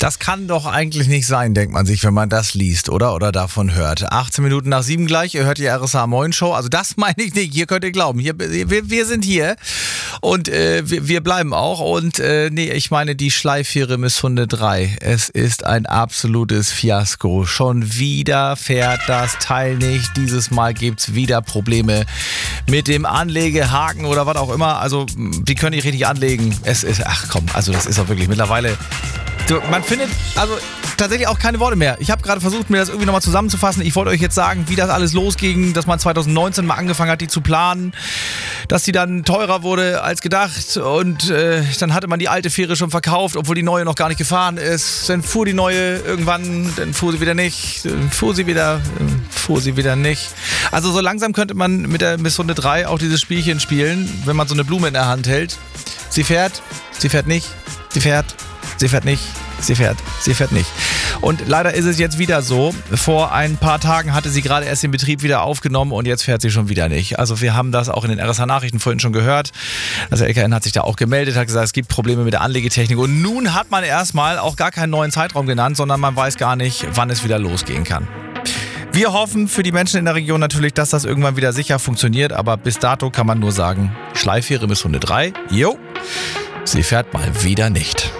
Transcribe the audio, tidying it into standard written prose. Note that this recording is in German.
Das kann doch eigentlich nicht sein, denkt man sich, wenn man das liest, oder? Oder davon hört. 18 Minuten nach 7 gleich, ihr hört die RSH Moin Show. Also das meine ich nicht, hier könnt ihr glauben. Wir sind hier und wir bleiben auch. Und ich meine die Schleifhäre Miss Hunde 3. Es ist ein absolutes Fiasko. Schon wieder fährt das Teil nicht. Dieses Mal gibt's wieder Probleme mit dem Anlegehaken oder was auch immer. Also die können nicht richtig anlegen. Es ist, also das ist auch wirklich mittlerweile... Man findet also tatsächlich auch keine Worte mehr. Ich habe gerade versucht, mir das irgendwie nochmal zusammenzufassen. Ich wollte euch jetzt sagen, wie das alles losging, dass man 2019 mal angefangen hat, die zu planen, dass die dann teurer wurde als gedacht und dann hatte man die alte Fähre schon verkauft, obwohl die neue noch gar nicht gefahren ist. Dann fuhr die neue irgendwann, dann fuhr sie wieder nicht, dann fuhr sie wieder nicht. Also so langsam könnte man mit der Miss Hunde 3 auch dieses Spielchen spielen, wenn man so eine Blume in der Hand hält. Sie fährt nicht, sie fährt nicht, sie fährt nicht. Und leider ist es jetzt wieder so. Vor ein paar Tagen hatte sie gerade erst den Betrieb wieder aufgenommen und jetzt fährt sie schon wieder nicht. Also wir haben das auch in den RSH-Nachrichten vorhin schon gehört. Also LKN hat sich da auch gemeldet, hat gesagt, es gibt Probleme mit der Anlegetechnik. Und nun hat man erstmal auch gar keinen neuen Zeitraum genannt, sondern man weiß gar nicht, wann es wieder losgehen kann. Wir hoffen für die Menschen in der Region natürlich, dass das irgendwann wieder sicher funktioniert. Aber bis dato kann man nur sagen, Schleifhäre Miss Hunde 3, jo, sie fährt mal wieder nicht.